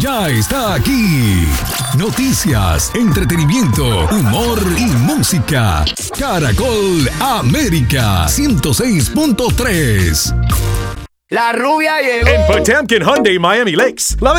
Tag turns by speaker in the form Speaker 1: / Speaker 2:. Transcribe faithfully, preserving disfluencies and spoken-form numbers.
Speaker 1: ya está aquí. Noticias, entretenimiento, humor y música. Caracol América ciento seis punto tres.
Speaker 2: La rubia llegó.
Speaker 3: En Potemkin Hyundai Miami Lakes, la